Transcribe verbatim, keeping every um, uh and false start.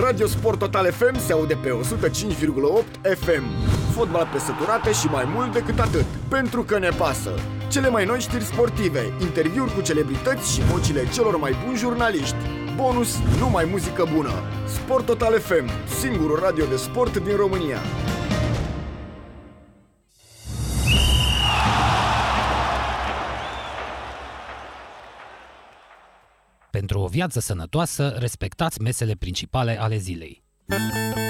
Radio Sport Total F M se aude pe o sută cinci virgulă opt F M. Fotbal pe săturate și mai mult decât atât. Pentru că ne pasă. Cele mai noi știri sportive, interviuri cu celebrități și vocile celor mai buni jurnaliști. Bonus, numai muzică bună. Sport Total F M, singurul radio de sport din România. Pentru o viață sănătoasă, respectați mesele principale ale zilei.